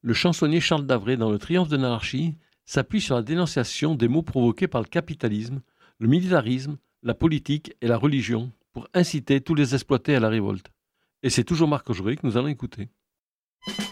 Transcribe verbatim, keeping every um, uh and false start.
Le chansonnier Charles Davray, dans Le Triomphe de l'anarchie, s'appuie sur la dénonciation des maux provoqués par le capitalisme, le militarisme, la politique et la religion pour inciter tous les exploités à la révolte. Et c'est toujours Marc Aujoury que nous allons écouter.